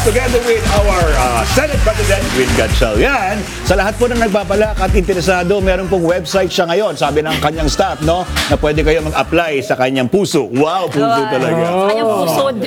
together with our Senate President, Win Gatchalian. Sa lahat po ng nagbabalak at interesado, meron pong website siya ngayon, sabi ng kanyang staff, no, na pwede kayo mag-apply sa kanyang puso. Wow, puso talaga. Kanyang pusod.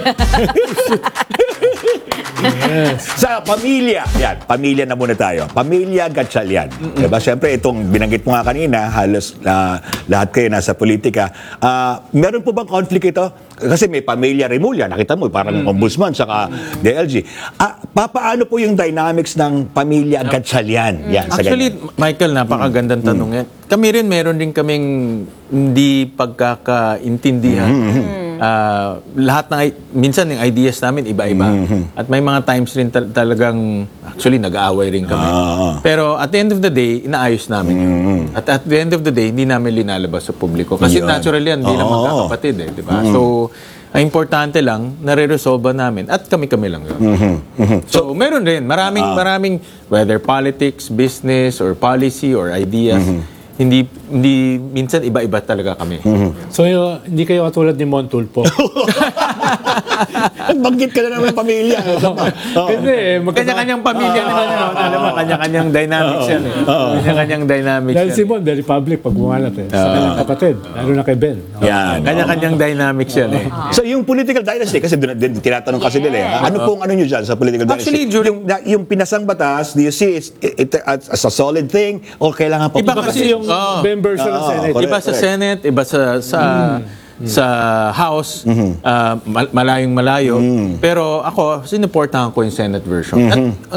Sa pamilya, yan, pamilya na muna tayo. Pamilya Gatchalian. Diba? Siyempre, itong binanggit mo nga kanina, halos lahat kayo nasa politika. Meron po bang conflict ito? Kasi may pamilya Remulla, nakita mo, parang ombudsman, saka DLG. Papaano po yung dynamics ng pamilya Gatchalian? Yan, Actually, Michael, napakagandang tanong yan. Kami rin, meron din kaming hindi pagkakaintindihan. Lahat ng, minsan yung ideas namin iba-iba. At may mga times rin talagang, actually, nag-aaway rin kami. Pero at the end of the day, inaayos namin. At the end of the day, hindi namin linalabas sa publiko. Kasi natural yan, hindi naman magkakapatid eh, di ba? So, ang importante lang, nare-resolve namin at kami-kami lang yun. So, meron rin. Maraming, whether politics, business, or policy, or ideas, hindi minsan iba-iba talaga kami. So, hindi kayo katulad ni Montulpo. Banggit ka na naman pamilya. Hindi, Kanya-kanyang pamilya naman yun. Alam mo, kanya-kanyang dynamics yan eh. Kanya-kanyang dynamics dahil yan. si Mon, very public pag bumalat eh. Sa kanyang kapatid, lalo na kay Ben. Yan. Kanya-kanyang dynamics yan eh. So, yung political dynasty, kasi doon din tinatanong kasi nila, ano pong ano nyo dyan sa political Actually, dynasty? Yung pinasang batas, do you see it as a solid thing o kailangan pa? Iba Kasi yung members ng Senate. correct, Iba sa Senate, iba sa House, malayong malayo. Pero ako, sinuportahan ko yung Senate version. At